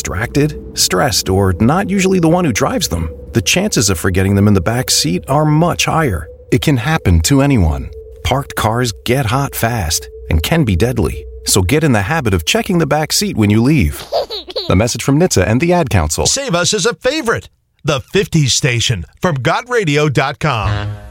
distracted, stressed, or not usually the one who drives them, the chances of forgetting them in the back seat are much higher. It can happen to anyone. Parked cars get hot fast and can be deadly. So get in the habit of checking the back seat when you leave. A message from NHTSA and the Ad Council. Save us as a favorite. The 50s Station from GotRadio.com.